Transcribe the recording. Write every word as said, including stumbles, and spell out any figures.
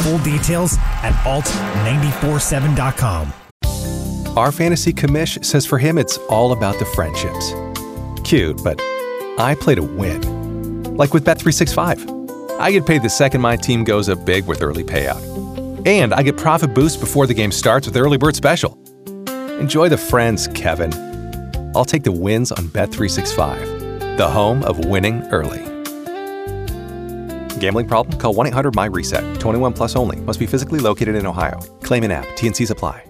full details at alt nine four seven dot com. Our fantasy commish says for him it's all about the friendships. Cute, but I play to win. Like with Bet three sixty-five. I get paid the second my team goes up big with early payout. And I get profit boost before the game starts with Early Bird Special. Enjoy the friends, Kevin. I'll take the wins on Bet three sixty-five, the home of winning early. Gambling problem? Call one eight hundred M Y RESET. twenty-one plus only. Must be physically located in Ohio. Claim in app. T N Cs apply.